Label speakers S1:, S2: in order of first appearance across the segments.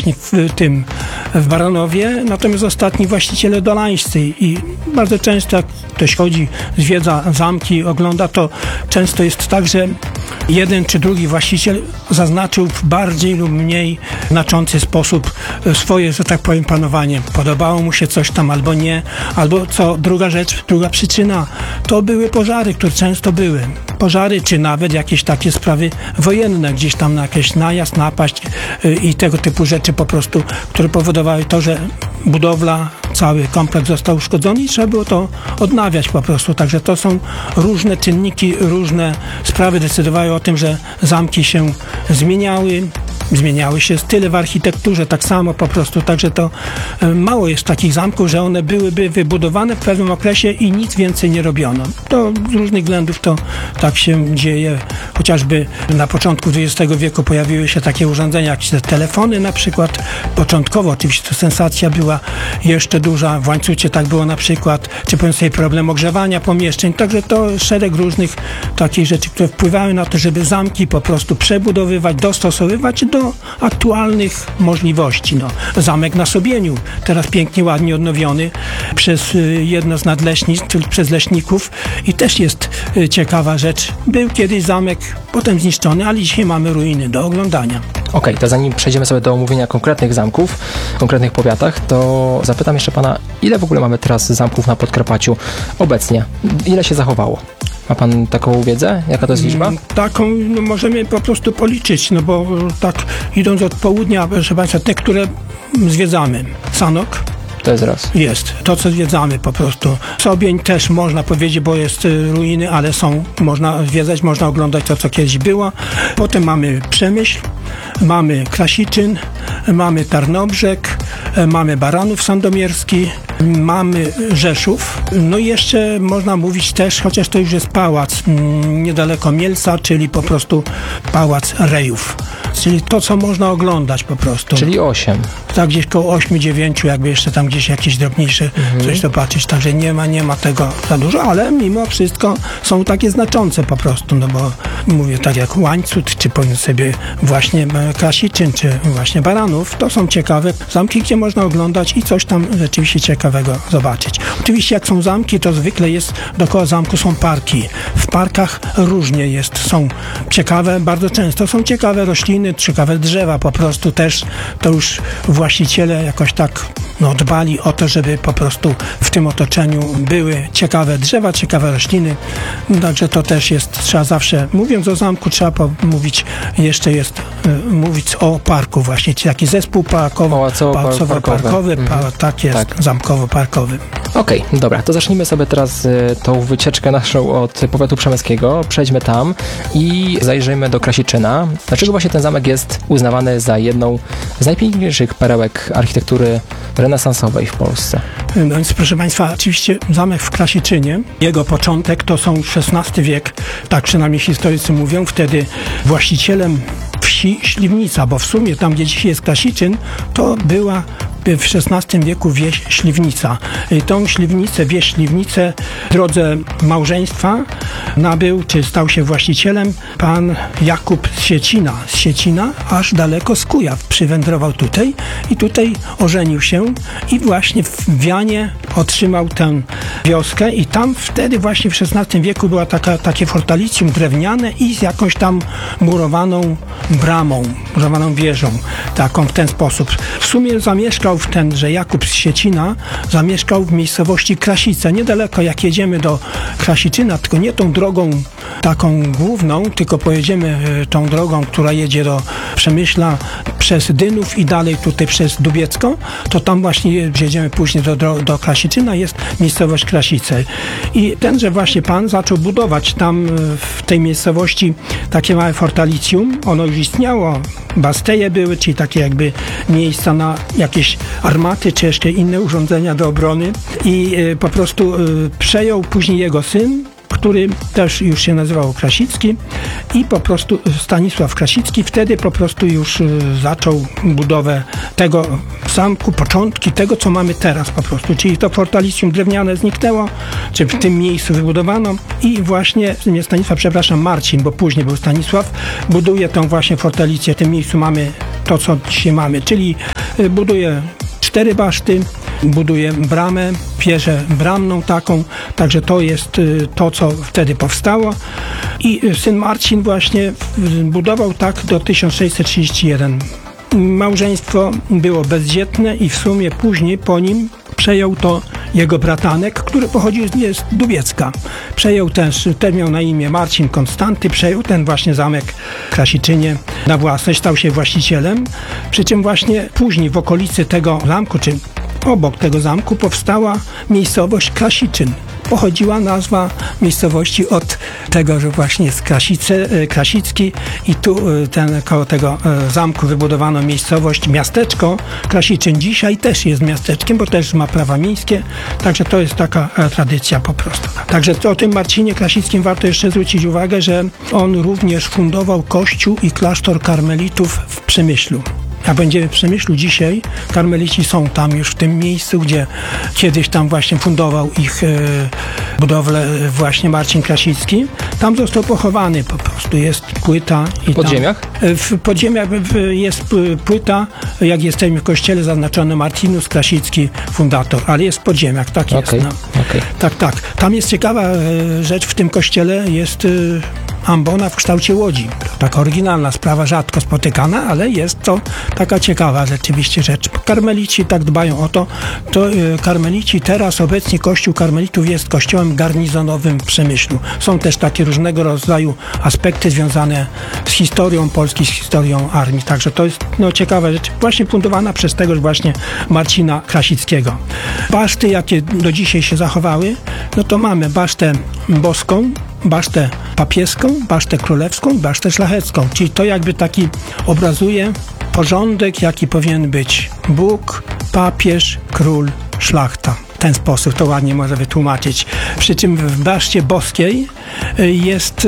S1: właśnie w Baranowie, natomiast ostatni właściciele dolańscy i bardzo często jak ktoś chodzi, zwiedza zamki, ogląda, to często jest tak, że jeden czy drugi właściciel zaznaczył w bardziej lub mniej znaczący sposób swoje, że tak powiem, panowanie. Podobało mu się coś tam albo nie, albo druga przyczyna, to były pożary, które często były. Pożary, czy nawet jakieś takie sprawy wojenne, gdzieś tam na jakiś najazd, napaść i tego typu rzeczy po prostu, które powodowały to, że budowla, cały kompleks został uszkodzony i trzeba było to odnawiać po prostu. Także to są różne czynniki, różne sprawy decydowały o tym, że zamki się zmieniały się style w architekturze, tak samo po prostu, także to mało jest takich zamków, że one byłyby wybudowane w pewnym okresie i nic więcej nie robiono. To z różnych względów to tak się dzieje, chociażby na początku XX wieku pojawiły się takie urządzenia jak te telefony na przykład. Początkowo oczywiście to sensacja była jeszcze duża, w Łańcucie tak było na przykład, czy powiem sobie problem ogrzewania pomieszczeń, także to szereg różnych takich rzeczy, które wpływały na to, żeby zamki po prostu przebudowywać, dostosowywać do aktualnych możliwości. Zamek na Sobieniu, teraz pięknie, ładnie odnowiony przez jedno z przez leśników i też jest ciekawa rzecz. Był kiedyś zamek, potem zniszczony, ale dzisiaj mamy ruiny do oglądania.
S2: Okej, to zanim przejdziemy sobie do omówienia konkretnych zamków, w konkretnych powiatach, to zapytam jeszcze pana, ile w ogóle mamy teraz zamków na Podkarpaciu obecnie? Ile się zachowało? Ma pan taką wiedzę? Jaka to jest liczba?
S1: Taką możemy po prostu policzyć, bo tak idąc od południa, proszę państwa, te, które zwiedzamy. Sanok.
S2: To jest raz.
S1: Jest. To, co zwiedzamy po prostu. Sobień też można powiedzieć, bo jest ruiny, ale można zwiedzać, można oglądać to, co kiedyś było. Potem mamy Przemyśl, mamy Krasiczyn, mamy Tarnobrzeg, mamy Baranów Sandomierski, mamy Rzeszów. No i jeszcze można mówić też, chociaż to już jest pałac niedaleko Mielca, czyli po prostu pałac Rejów. Czyli to, co można oglądać po prostu.
S2: Czyli 8.
S1: Tak, gdzieś koło 8-9, jakby jeszcze tam gdzieś jakieś drobniejsze coś zobaczyć. Także nie ma tego za dużo, ale mimo wszystko są takie znaczące po prostu, bo mówię tak jak Łańcut, czy powiem sobie właśnie Krasiczyn, czy właśnie Baranów, to są ciekawe zamki, gdzie można oglądać i coś tam rzeczywiście ciekawego zobaczyć. Oczywiście jak są zamki, to zwykle jest dookoła zamku są parki. W parkach różnie jest, są ciekawe, bardzo często są ciekawe rośliny, ciekawe drzewa, po prostu też to już właściciele jakoś tak dbali o to, żeby po prostu w tym otoczeniu były ciekawe drzewa, ciekawe rośliny. Także to też jest, trzeba zawsze, mówiąc o zamku, trzeba mówić o parku właśnie, czyli taki zespół pałacowo-parkowy, tak jest, tak. Zamkowo-parkowy.
S2: Okej, dobra, to zacznijmy sobie teraz tą wycieczkę naszą od powiatu przemyskiego, przejdźmy tam i zajrzyjmy do Krasiczyna. Dlaczego właśnie ten zamek jest uznawany za jedną z najpiękniejszych perełek architektury renesansowej w Polsce?
S1: No więc proszę państwa, oczywiście zamek w Krasiczynie, jego początek to są XVI wiek, tak przynajmniej historycy mówią, wtedy właścicielem wsi Śliwnica, bo w sumie tam, gdzie dzisiaj jest Krasiczyn, to była w XVI wieku wieś Śliwnica. I tą wieś Śliwnicę w drodze małżeństwa nabył, czy stał się właścicielem pan Jakub z Siecina, aż daleko z Kujaw. Przywędrował tutaj i tutaj ożenił się i właśnie w Wianie otrzymał tę wioskę i tam wtedy właśnie w XVI wieku była takie fortalicjum drewniane i z jakąś tam murowaną bramą, murowaną wieżą, taką w ten sposób. W sumie zamieszkał tenże Jakub z Siecina, zamieszkał w miejscowości Krasice. Niedaleko, jak jedziemy do Krasiczyna, tylko nie tą drogą taką główną, tylko pojedziemy tą drogą, która jedzie do Przemyśla przez Dynów i dalej tutaj przez Dubiecką, to tam właśnie jedziemy później do Krasiczyna, jest miejscowość Krasice. I tenże właśnie pan zaczął budować tam w tej miejscowości takie małe fortalicjum. Ono już istniało, basteje były, czyli takie jakby miejsca na jakieś armaty, czy jeszcze inne urządzenia do obrony. I po prostu przejął później jego syn, który też już się nazywał Krasicki i po prostu Stanisław Krasicki wtedy po prostu już zaczął budowę tego zamku, początki tego, co mamy teraz po prostu, czyli to fortalicjum drewniane zniknęło, czy w tym miejscu wybudowano i właśnie, nie Stanisław, przepraszam, Marcin, bo później był Stanisław, buduje tą właśnie fortalicję, w tym miejscu mamy to, co dzisiaj mamy, czyli buduje 4 baszty, buduje bramę, wieżę bramną taką, także to jest to, co wtedy powstało. I syn Marcin właśnie budował tak do 1631. Małżeństwo było bezdzietne i w sumie później po nim przejął to jego bratanek, który pochodził z Dubiecka. Przejął też, ten miał na imię Marcin Konstanty, przejął ten właśnie zamek w Krasiczynie na własność, stał się właścicielem, przy czym właśnie później w okolicy tego zamku, czy obok tego zamku powstała miejscowość Krasiczyn. Pochodziła nazwa miejscowości od tego, że właśnie jest Krasicki i tu koło tego zamku wybudowano miejscowość, miasteczko Krasiczyn. Dzisiaj też jest miasteczkiem, bo też ma prawa miejskie, także to jest taka tradycja po prostu. Także o tym Marcinie Krasickim warto jeszcze zwrócić uwagę, że on również fundował kościół i klasztor karmelitów w Przemyślu. Jak będziemy w Przemyślu dzisiaj, karmelici są tam już w tym miejscu, gdzie kiedyś tam właśnie fundował ich budowlę właśnie Marcin Krasicki. Tam został pochowany po prostu. Jest płyta.
S2: W podziemiach?
S1: W podziemiach jest płyta, jak jesteśmy w kościele, zaznaczony Marcinus Krasicki, fundator, ale jest w podziemiach, tak jest.
S2: Okay.
S1: No.
S2: Okay.
S1: Tak. Tam jest ciekawa rzecz w tym kościele, jest ambona w kształcie łodzi. Taka oryginalna sprawa, rzadko spotykana, ale jest to taka ciekawa rzeczywiście rzecz. Karmelici tak dbają o to. Karmelici teraz, obecnie kościół karmelitów jest kościołem garnizonowym w Przemyślu. Są też takie różnego rodzaju aspekty związane z historią Polski, z historią armii. Także to jest ciekawa rzecz. Właśnie fundowana przez tegoż właśnie Marcina Krasickiego. Baszty, jakie do dzisiaj się zachowały, to mamy basztę boską, basztę papieską, basztę królewską, basztę szlachecką. Czyli to jakby taki obrazuje porządek, jaki powinien być Bóg, papież, król, szlachta. W ten sposób to ładnie może wytłumaczyć. Przy czym w baszcie boskiej jest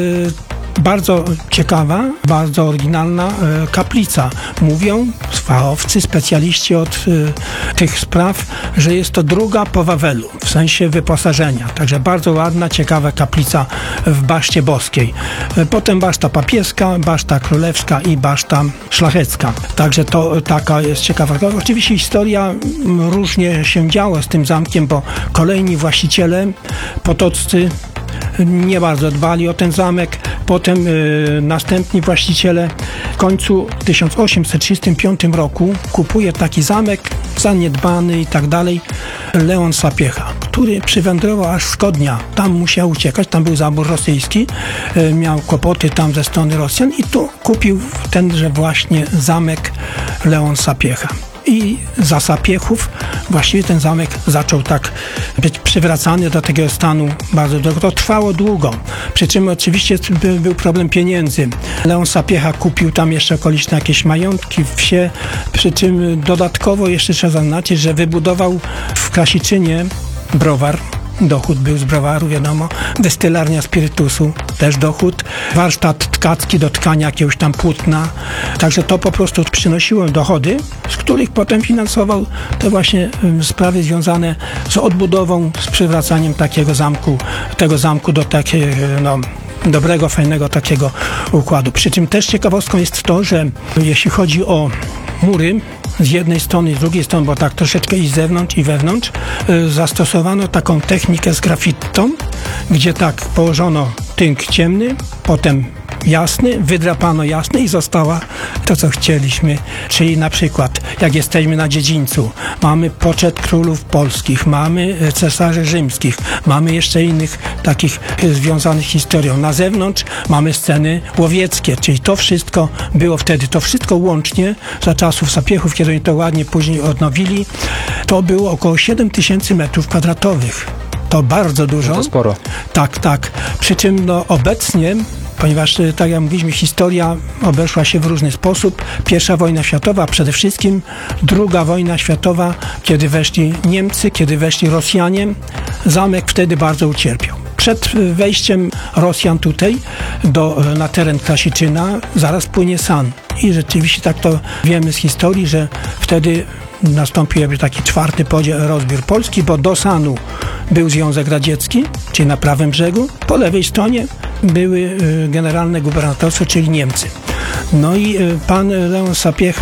S1: bardzo ciekawa, bardzo oryginalna kaplica. Mówią fachowcy, specjaliści od tych spraw, że jest to druga po Wawelu, w sensie wyposażenia. Także bardzo ładna, ciekawa kaplica w baszcie boskiej. Potem baszta papieska, baszta królewska i baszta szlachecka. Także to taka jest ciekawa. Oczywiście historia różnie się działa z tym zamkiem, bo kolejni właściciele potoccy nie bardzo dbali o ten zamek. Potem następni właściciele w końcu 1835 roku kupuje taki zamek zaniedbany i tak dalej, Leon Sapiecha, który przywędrował aż z Kodnia. Tam musiał uciekać, tam był zabór rosyjski, miał kłopoty tam ze strony Rosjan i tu kupił tenże właśnie zamek Leon Sapiecha. I za Sapiechów właściwie ten zamek zaczął tak być przywracany do takiego stanu bardzo długo. To trwało długo, przy czym oczywiście był problem pieniędzy. Leon Sapiecha kupił tam jeszcze okoliczne jakieś majątki, wsie, przy czym dodatkowo jeszcze trzeba zaznaczyć, że wybudował w Krasiczynie browar. Dochód był z browaru, wiadomo, destylarnia spirytusu, też dochód, warsztat tkacki do tkania jakiegoś tam płótna, także to po prostu przynosiło dochody, z których potem finansował te właśnie sprawy związane z odbudową, z przywracaniem tego zamku do takiego, dobrego, fajnego takiego układu. Przy czym też ciekawostką jest to, że jeśli chodzi o mury, z jednej strony i z drugiej strony, bo tak troszeczkę i z zewnątrz i wewnątrz, zastosowano taką technikę z graffitą, gdzie tak położono tynk ciemny, potem jasny, wydrapano jasny i została to, co chcieliśmy. Czyli na przykład, jak jesteśmy na dziedzińcu, mamy poczet królów polskich, mamy cesarzy rzymskich, mamy jeszcze innych takich związanych z historią. Na zewnątrz mamy sceny łowieckie, czyli to wszystko było wtedy, to wszystko łącznie za czasów Sapiechów, kiedy oni to ładnie później odnowili, to było około 7000 metrów kwadratowych. To bardzo dużo.
S2: To sporo.
S1: Tak. Przy czym obecnie, ponieważ, tak jak mówiliśmy, historia obeszła się w różny sposób. I wojna światowa przede wszystkim, II wojna światowa, kiedy weszli Niemcy, kiedy weszli Rosjanie, zamek wtedy bardzo ucierpiał. Przed wejściem Rosjan tutaj na teren Krasiczyna zaraz płynie San. I rzeczywiście tak to wiemy z historii, że wtedy nastąpił jakby taki czwarty rozbiór Polski, bo do Sanu był Związek Radziecki, czyli na prawym brzegu, po lewej stronie były generalne gubernatorstwo, czyli Niemcy. No i pan Leon Sapiecha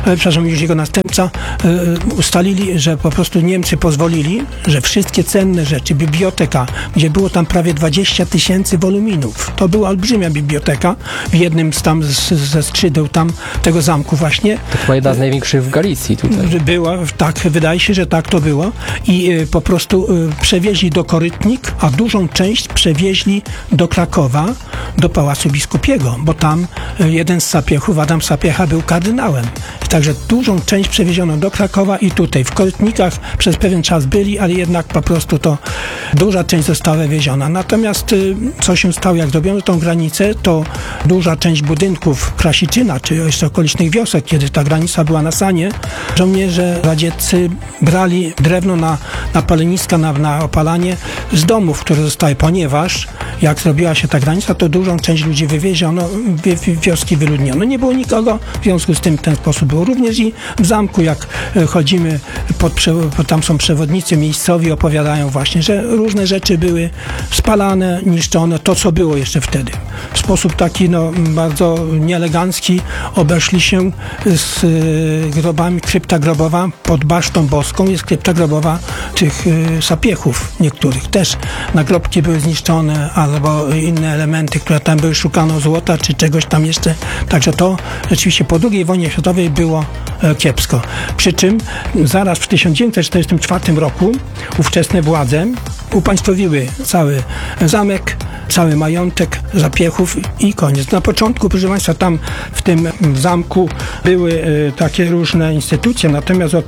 S1: przepraszam, już jego następca, ustalili, że po prostu Niemcy pozwolili, że wszystkie cenne rzeczy, biblioteka, gdzie było tam prawie 20 000 woluminów, to była olbrzymia biblioteka w jednym ze skrzydeł tam tego zamku właśnie.
S2: To chyba jedna z największych w Galicji tutaj.
S1: Była, tak, wydaje się, że tak to było i po prostu przewieźli do Korytnik, a dużą część przewieźli do Krakowa, do Pałacu Biskupiego, bo tam jeden z sapiechów, Adam Sapiecha, był kardynałem. Także dużą część przewieziono do Krakowa i tutaj. W Korytnikach przez pewien czas byli, ale jednak po prostu to duża część została wywieziona. Natomiast co się stało, jak zrobiono tą granicę, to duża część budynków Krasiczyna, czy jeszcze okolicznych wiosek, kiedy ta granica była na Sanie, żołnierze radzieccy brali drewno na paleniska, na opalanie z domów, które zostały, ponieważ jak zrobiła się ta granica, to dużą część ludzi wywieziono, wioski wyludniono. Nie było nikogo, w związku z tym w ten sposób było. Również i w zamku, jak chodzimy, tam są przewodnicy miejscowi, opowiadają właśnie, że różne rzeczy były spalane, niszczone, to co było jeszcze wtedy. W sposób taki bardzo nieelegancki obeszli się z grobami. Krypta grobowa pod Basztą Boską jest krypta grobowa tych sapiechów niektórych. Też nagrobki były zniszczone albo inne elementy, które tam były, szukano złota czy czegoś tam jeszcze. Także to rzeczywiście po II wojnie światowej było kiepsko. Przy czym zaraz w 1944 roku ówczesne władze upaństwowiły cały zamek, cały majątek Zapiechów i koniec. Na początku, proszę Państwa, tam w tym zamku były takie różne instytucje, natomiast od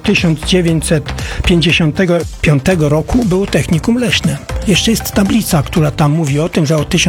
S1: 1955 roku było technikum leśne. Jeszcze jest tablica, która tam mówi o tym, że od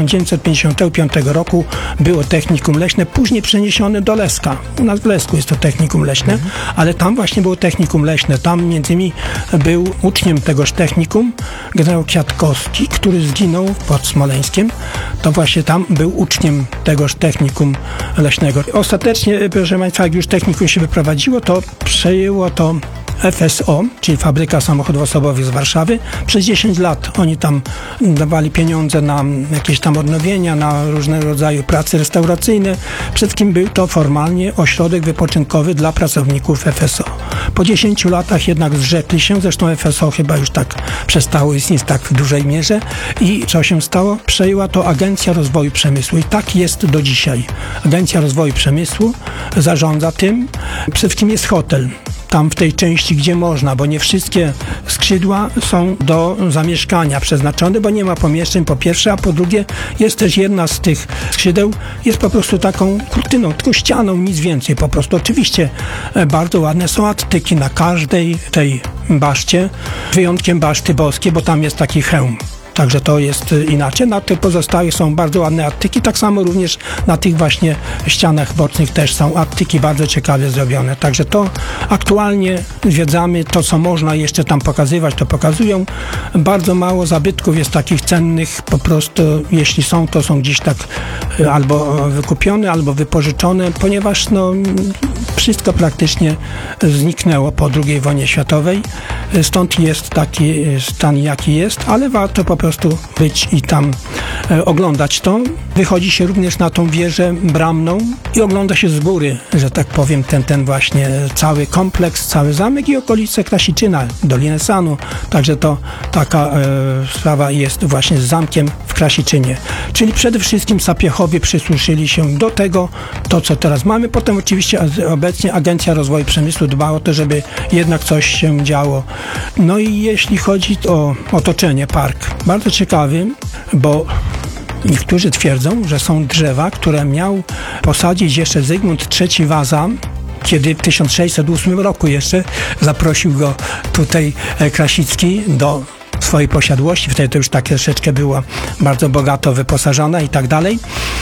S1: 1955 roku było technikum leśne, później przeniesione do Leska. U nas w Lesku jest to technikum leśne, ale tam właśnie było technikum leśne. Tam między innymi był uczniem tegoż technikum generał Kwiatkowski, który zginął pod Smoleńskiem. To właśnie tam był uczniem tegoż technikum leśnego. Ostatecznie, proszę Państwa, jak już technikum się wyprowadziło, to przejęło to FSO, czyli Fabryka Samochodów Osobowych z Warszawy. Przez 10 lat oni tam dawali pieniądze na jakieś tam odnowienia, na różnego rodzaju prace restauracyjne. Przede wszystkim był to formalnie ośrodek wypoczynkowy dla pracowników FSO. Po 10 latach jednak zrzekli się, zresztą FSO chyba już tak przestało istnieć tak w dużej mierze i co się stało? Przejęła to Agencja Rozwoju Przemysłu i tak jest do dzisiaj. Agencja Rozwoju Przemysłu zarządza tym. Przede wszystkim jest hotel. Tam w tej części, gdzie można, bo nie wszystkie skrzydła są do zamieszkania przeznaczone, bo nie ma pomieszczeń, po pierwsze, a po drugie jest też jedna z tych skrzydeł, jest po prostu taką kurtyną, tylko ścianą, nic więcej po prostu. Oczywiście bardzo ładne są attyki na każdej tej baszcie, wyjątkiem Baszty Boskiej, bo tam jest taki hełm. Także to jest inaczej. Na tych pozostałych są bardzo ładne attyki. Tak samo również na tych właśnie ścianach bocznych też są attyki bardzo ciekawie zrobione. Także to aktualnie zwiedzamy. To, co można jeszcze tam pokazywać, to pokazują. Bardzo mało zabytków jest takich cennych. Po prostu, jeśli są, to są gdzieś tak albo wykupione, albo wypożyczone, ponieważ wszystko praktycznie zniknęło po II wojnie światowej. Stąd jest taki stan, jaki jest, ale warto po prostu być i tam oglądać to. Wychodzi się również na tą wieżę bramną i ogląda się z góry, że tak powiem, ten właśnie cały kompleks, cały zamek i okolice Krasiczyna, Dolinę Sanu. Także to taka sprawa jest właśnie z zamkiem w Krasiczynie. Czyli przede wszystkim Sapiechowie przysłużyli się do tego, to co teraz mamy. Potem oczywiście obecnie Agencja Rozwoju Przemysłu dba o to, żeby jednak coś się działo. No i jeśli chodzi o otoczenie, park, bardzo ciekawy, bo niektórzy twierdzą, że są drzewa, które miał posadzić jeszcze Zygmunt III Waza, kiedy w 1608 roku jeszcze zaprosił go tutaj Krasicki do swojej posiadłości. Wtedy to już tak troszeczkę było bardzo bogato wyposażone i tak dalej.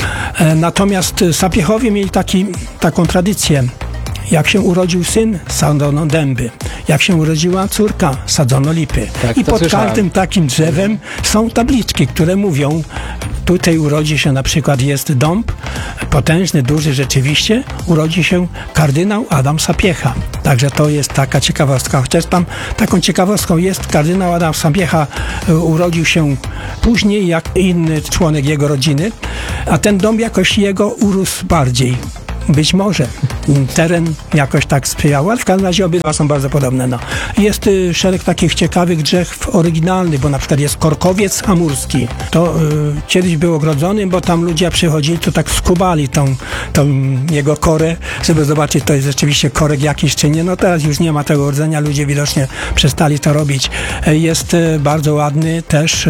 S1: Natomiast Sapiechowie mieli taką tradycję. Jak się urodził syn, sadzono dęby. Jak się urodziła córka, sadzono lipy.
S2: Tak,
S1: i pod
S2: słyszałem.
S1: każdym takim drzewem są tabliczki, które mówią, tutaj urodzi się na przykład jest dąb, potężny, duży rzeczywiście, urodzi się kardynał Adam Sapiecha. Także to jest taka ciekawostka. Chociaż tam taką ciekawostką jest, kardynał Adam Sapiecha urodził się później jak inny członek jego rodziny, a ten dąb jakoś jego urósł bardziej. Być może. Teren jakoś tak sprzyjał, ale w każdym razie obydwa są bardzo podobne. No. Jest szereg takich ciekawych drzew oryginalnych, bo na przykład jest korkowiec amurski. To kiedyś był ogrodzony, bo tam ludzie przychodzili, to tak skubali tą jego korę, żeby zobaczyć, to jest rzeczywiście korek jakiś czy nie. No teraz już nie ma tego rdzenia, ludzie widocznie przestali to robić. Jest bardzo ładny też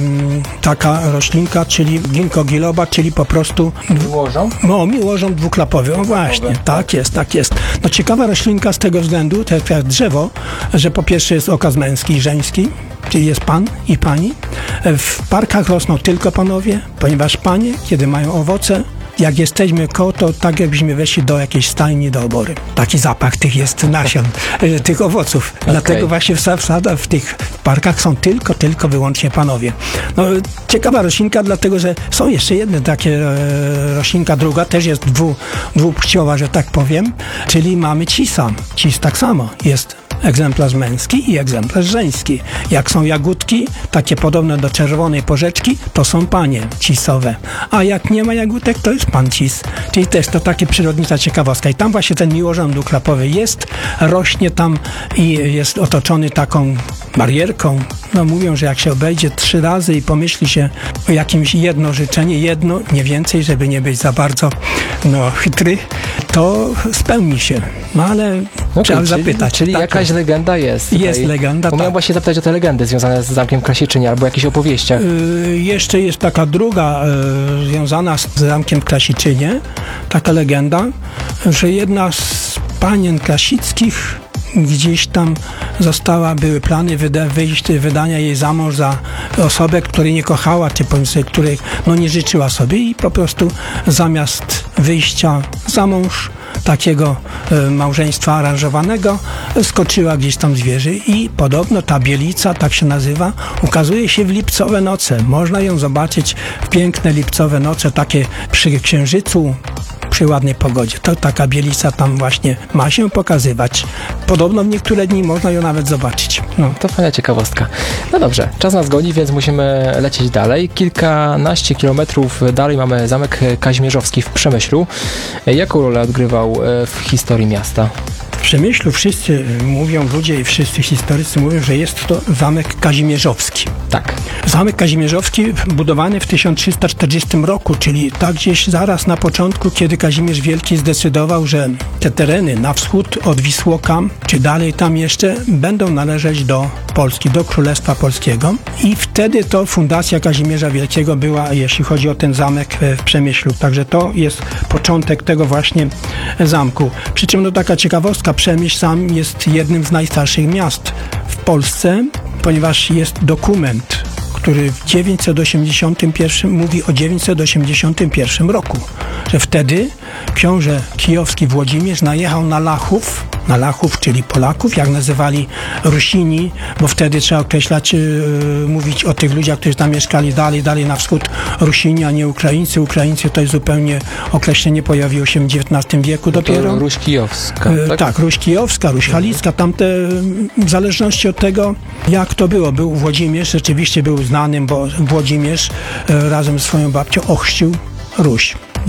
S1: taka roślinka, czyli ginkgo biloba, czyli po prostu miłożąb dwuklapowy. O właśnie, tak jest. No ciekawa roślinka z tego względu, to jest drzewo, że po pierwsze jest okaz męski i żeński, czyli jest pan i pani. W parkach rosną tylko panowie, ponieważ panie, kiedy mają owoce, jak jesteśmy koło, to tak jakbyśmy weszli do jakiejś stajni, do obory. Taki zapach tych jest nasion, tych owoców. Okay. Dlatego właśnie w tych parkach są tylko wyłącznie panowie. No, ciekawa roślinka, dlatego że są jeszcze jedne takie roślinka, druga też jest dwupłciowa, że tak powiem, czyli mamy cisa. Cis tak samo jest egzemplarz męski i egzemplarz żeński. Jak są jagódki, takie podobne do czerwonej porzeczki, to są panie cisowe. A jak nie ma jagódek, to jest pan cis. Czyli też to takie przyrodnicza ciekawostka. I tam właśnie ten miłożąb dwuklapowy jest, rośnie tam i jest otoczony taką barierką. No mówią, że jak się obejdzie 3 razy i pomyśli się o jakimś jedno życzenie, nie więcej, żeby nie być za bardzo chytry, to spełni się. No ale trzeba zapytać.
S2: Czyli tak, jakaś legenda jest.
S1: Jest legenda,
S2: Miałem właśnie zapytać o te legendy związane z Zamkiem Krasiczynie albo jakieś opowieściach.
S1: Jeszcze jest taka druga związana z Zamkiem Krasiczynie, taka legenda, że jedna z panien krasickich gdzieś tam były plany wydania jej za mąż za osobę, której nie kochała, czy której nie życzyła sobie i po prostu zamiast wyjścia za mąż takiego małżeństwa aranżowanego skoczyła gdzieś tam z wieży i podobno ta bielica, tak się nazywa, ukazuje się w lipcowe noce. Można ją zobaczyć w piękne lipcowe noce, takie przy księżycu, przy ładnej pogodzie. To taka bielica tam właśnie ma się pokazywać. Podobno w niektóre dni można ją nawet zobaczyć. No.
S2: To fajna ciekawostka. No dobrze, czas nas goni, więc musimy lecieć dalej. Kilkanaście kilometrów dalej mamy Zamek Kazimierzowski w Przemyślu. Jaką rolę odgrywał w historii miasta?
S1: W Przemyślu wszyscy mówią, ludzie i wszyscy historycy mówią, że jest to Zamek Kazimierzowski.
S2: Tak.
S1: Zamek Kazimierzowski budowany w 1340 roku, czyli tak gdzieś zaraz na początku, kiedy Kazimierz Wielki zdecydował, że te tereny na wschód od Wisłoka, czy dalej tam jeszcze, będą należeć do Polski, do Królestwa Polskiego. I wtedy to fundacja Kazimierza Wielkiego była, jeśli chodzi o ten zamek w Przemyślu. Także to jest początek tego właśnie zamku. Przy czym taka ciekawostka, Przemyśl sam jest jednym z najstarszych miast w Polsce, ponieważ jest dokument, który w 981 mówi o 981 roku, że wtedy książę kijowski Włodzimierz najechał na Lachów, czyli Polaków, jak nazywali Rusini, bo wtedy trzeba określać, mówić o tych ludziach, którzy tam mieszkali dalej na wschód, Rusini, a nie Ukraińcy. Ukraińcy to jest zupełnie określenie, pojawiło się w XIX wieku dopiero.
S2: To Ruś Kijowska, tak?
S1: Tak, Ruś Kijowska, Ruś Halicka, tamte w zależności od tego, jak to było. Był Włodzimierz, rzeczywiście był znanym, bo Włodzimierz razem z swoją babcią ochrzcił Ruś. W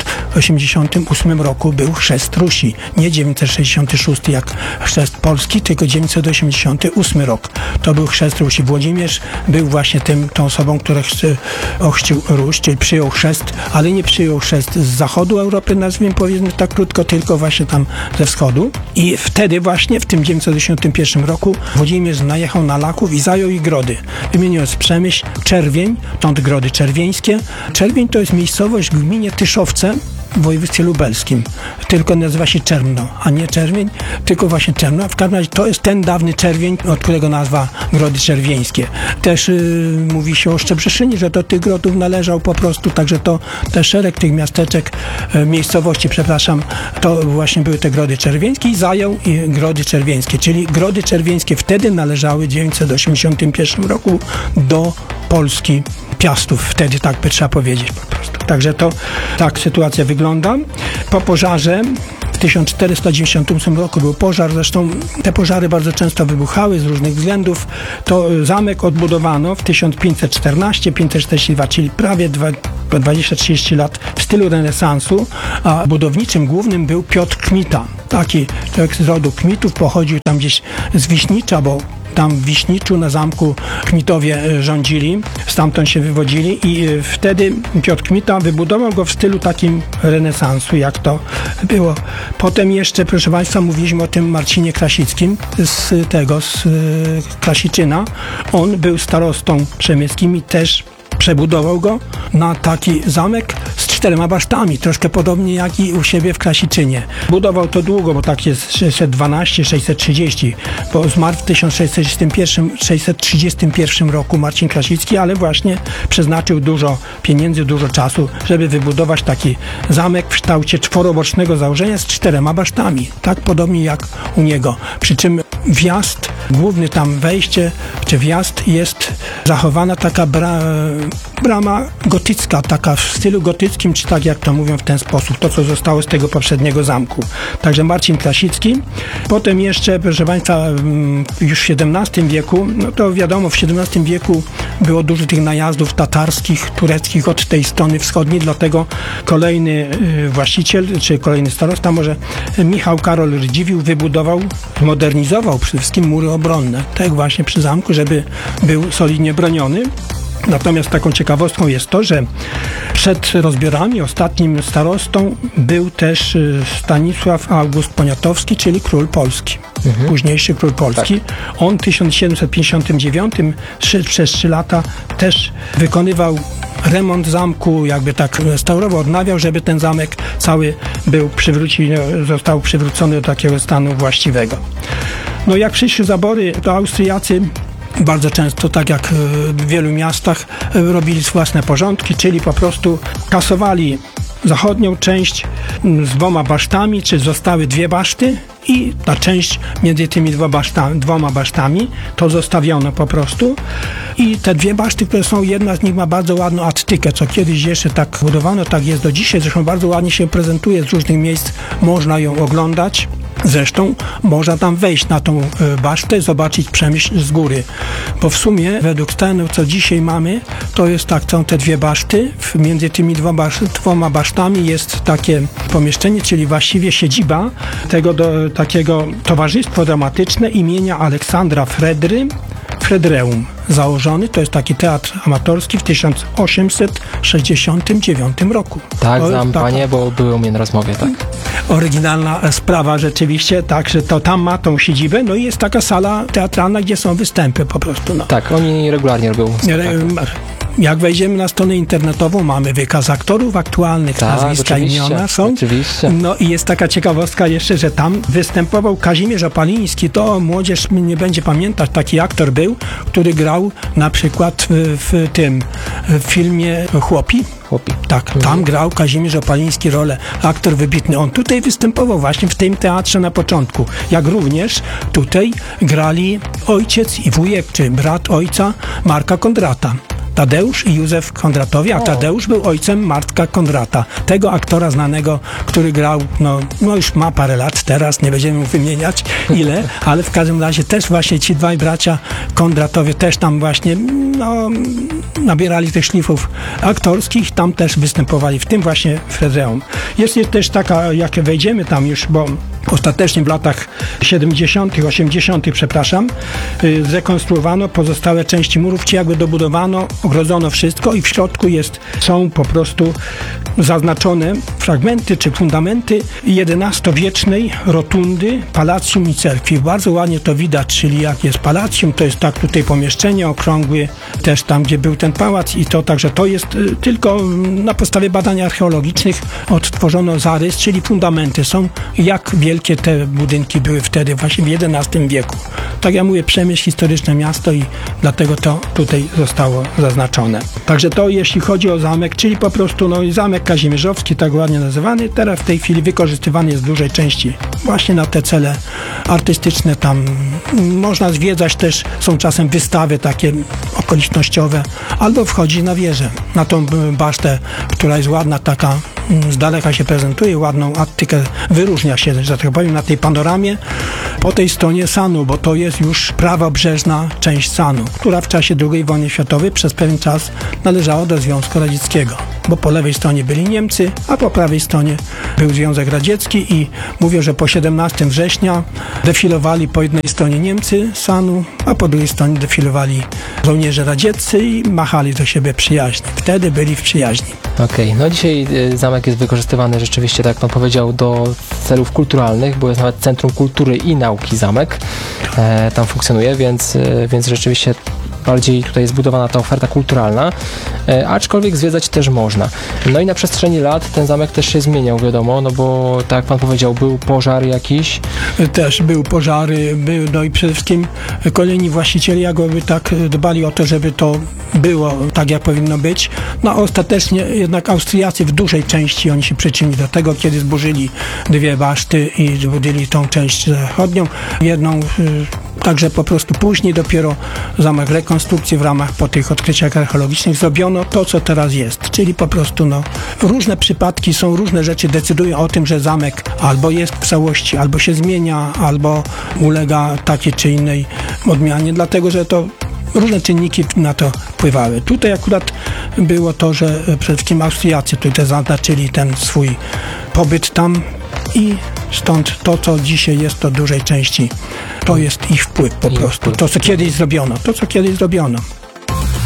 S1: 988 roku był chrzest Rusi, nie 966 jak chrzest Polski, tylko 988 rok. To był chrzest Rusi. Włodzimierz był właśnie tą osobą, która ochrzcił Ruś, czyli przyjął chrzest, ale nie przyjął chrzest z zachodu Europy, nazwijmy, powiedzmy tak krótko, tylko właśnie tam ze wschodu. I wtedy właśnie, w tym 981 roku, Włodzimierz najechał na Lachów i zajął ich grody. Wymieniając Przemyśl, Czerwień, stąd grody czerwieńskie. Czerwień to jest miejscowość w gminie Tyszowce w województwie lubelskim. Tylko nazywa się Czermno, a nie Czerwień, tylko właśnie Czermno. W każdym razie to jest ten dawny Czerwień, od którego nazwa Grody Czerwieńskie. Też mówi się o Szczebrzeszynie, że do tych grodów należał po prostu, także to też szereg tych miasteczek, miejscowości, to właśnie były te Grody Czerwieńskie i zajął Grody Czerwieńskie, czyli Grody Czerwieńskie wtedy należały w 981 roku do Polski, Piastów, wtedy tak by trzeba powiedzieć po prostu. Także to tak sytuacja wygląda. Po pożarze w 1498 roku był pożar, zresztą te pożary bardzo często wybuchały z różnych względów. To zamek odbudowano w 1514-1542, czyli prawie 20-30 lat w stylu renesansu, a budowniczym głównym był Piotr Kmita. Taki człowiek z rodu Kmitów, pochodził tam gdzieś z Wiśnicza, bo tam w Wiśniczu na zamku Kmitowie rządzili, stamtąd się wywodzili i wtedy Piotr Kmita wybudował go w stylu takim renesansu, jak to było. Potem jeszcze, proszę Państwa, mówiliśmy o tym Marcinie Krasickim z Krasiczyna. On był starostą przemyskim i też przebudował go na taki zamek z 4 basztami, troszkę podobnie jak i u siebie w Krasiczynie. Budował to długo, bo tak jest 612-630, bo zmarł w 1631 roku Marcin Krasicki, ale właśnie przeznaczył dużo pieniędzy, dużo czasu, żeby wybudować taki zamek w kształcie czworobocznego założenia z 4 basztami, tak podobnie jak u niego. Przy czym wjazd, główny tam wejście, czy wjazd jest zachowana taka brama gotycka, taka w stylu gotyckim, czy tak jak to mówią w ten sposób, to co zostało z tego poprzedniego zamku. Także Marcin Krasicki. Potem jeszcze, proszę Państwa, już w XVII wieku, no to wiadomo, w XVII wieku było dużo tych najazdów tatarskich, tureckich od tej strony wschodniej, dlatego kolejny właściciel, czy kolejny starosta, może Michał Karol Radziwiłł wybudował, modernizował przede wszystkim mury obronne, tak właśnie przy zamku, żeby był solidnie broniony. Natomiast taką ciekawostką jest to, że przed rozbiorami ostatnim starostą był też Stanisław August Poniatowski, czyli król Polski. Późniejszy król Polski. Tak. On w 1759 przez 3 lata też wykonywał remont zamku, jakby tak restaurował, odnawiał, żeby ten zamek cały został przywrócony do takiego stanu właściwego. No jak przyszły zabory, to Austriacy bardzo często, tak jak w wielu miastach, robili własne porządki, czyli po prostu kasowali zachodnią część z 2 basztami, czy zostały 2 baszty i ta część między tymi 2 basztami to zostawiono po prostu i te 2 baszty, które są, jedna z nich ma bardzo ładną attykę, co kiedyś jeszcze tak budowano, tak jest do dzisiaj, zresztą bardzo ładnie się prezentuje z różnych miejsc, można ją oglądać. Zresztą można tam wejść na tą basztę, zobaczyć Przemyśl z góry, bo w sumie według stanu, co dzisiaj mamy, to jest tak, są te 2 baszty, między tymi 2 basztami jest takie pomieszczenie, czyli właściwie siedziba takiego towarzystwo dramatyczne imienia Aleksandra Fredreum założony, to jest taki teatr amatorski w 1869 roku.
S2: Tak, znam panie, bo były u mnie na rozmowie, tak.
S1: Oryginalna sprawa rzeczywiście, tak, że to tam ma tą siedzibę, no i jest taka sala teatralna, gdzie są występy po prostu. No.
S2: Tak, oni regularnie robią spektakle.
S1: Jak wejdziemy na stronę internetową, mamy wykaz aktorów aktualnych, nazwiska, imiona są.
S2: Oczywiście.
S1: No i jest taka ciekawostka jeszcze, że tam występował Kazimierz Opaliński, to młodzież nie będzie pamiętać, taki aktor był, który grał na przykład w filmie Chłopi. Tak, tam grał Kazimierz Opaliński rolę, aktor wybitny. On tutaj występował właśnie w tym teatrze na początku. Jak również tutaj grali ojciec i wujek, czy brat ojca Marka Kondrata. Tadeusz i Józef Kondratowi, a Tadeusz był ojcem Marka Kondrata. Tego aktora znanego, który grał, no już ma parę lat teraz, nie będziemy mu wymieniać ile, ale w każdym razie też właśnie ci 2 bracia Kondratowie też tam właśnie, nabierali tych szlifów aktorskich, tam też występowali, w tym właśnie Fredreum. Jest też taka, jak wejdziemy tam już, bo ostatecznie w latach 70., 80., zrekonstruowano pozostałe części murów, czy jakby dobudowano, ogrodzono wszystko i w środku są po prostu zaznaczone fragmenty czy fundamenty XI-wiecznej rotundy, palacjum i cerkwi. Bardzo ładnie to widać, czyli jak jest palacjum, to jest tak tutaj pomieszczenie okrągłe, też tam, gdzie był ten pałac i to także to jest tylko na podstawie badań archeologicznych odtworzono zarys, czyli fundamenty są, jak wielkie te budynki były wtedy właśnie w XI wieku. Tak jak mówię, Przemyśl, historyczne miasto i dlatego to tutaj zostało zaznaczone. Także to jeśli chodzi o zamek, czyli po prostu zamek kazimierzowski, tak ładnie nazywany, teraz w tej chwili wykorzystywany jest w dużej części właśnie na te cele artystyczne. Tam można zwiedzać też, są czasem wystawy takie okolicznościowe, albo wchodzi na wieżę, na tą basztę, która jest ładna, taka z daleka się prezentuje, ładną attykę, wyróżnia się, że tak powiem, na tej panoramie po tej stronie Sanu, bo to jest już prawobrzeżna część Sanu, która w czasie II wojny światowej przez pewien czas należała do Związku Radzieckiego, bo po lewej stronie byli Niemcy, a po prawej stronie był Związek Radziecki i mówią, że po 17 września defilowali po jednej stronie Niemcy Sanu, a po drugiej stronie defilowali żołnierze radzieccy i machali do siebie przyjaźnie. Wtedy byli w przyjaźni.
S2: Okej, no dzisiaj zamek jest wykorzystywany rzeczywiście, tak jak pan powiedział, do celów kulturalnych, bo jest nawet Centrum Kultury i Nauki zamek tam funkcjonuje, więc rzeczywiście bardziej tutaj jest zbudowana ta oferta kulturalna, aczkolwiek zwiedzać też można. No i na przestrzeni lat ten zamek też się zmieniał, wiadomo, no bo tak jak pan powiedział, był pożar jakiś.
S1: Też były pożary, no i przede wszystkim kolejni właściciele jakby tak dbali o to, żeby to było tak, jak powinno być. No ostatecznie jednak Austriacy w dużej części oni się przyczynili do tego, kiedy zburzyli dwie baszty i zbudzili tą część zachodnią. Jedną także po prostu później dopiero w ramach rekonstrukcji, w ramach po tych odkryciach archeologicznych zrobiono to, co teraz jest. Czyli po prostu różne przypadki są, różne rzeczy decydują o tym, że zamek albo jest w całości, albo się zmienia, albo ulega takiej czy innej odmianie, dlatego że to różne czynniki na to wpływały. Tutaj akurat było to, że przede wszystkim Austriacy tutaj zaznaczyli ten swój pobyt tam i stąd to, co dzisiaj jest, to w dużej części, to jest ich wpływ po prostu. To, co kiedyś zrobiono.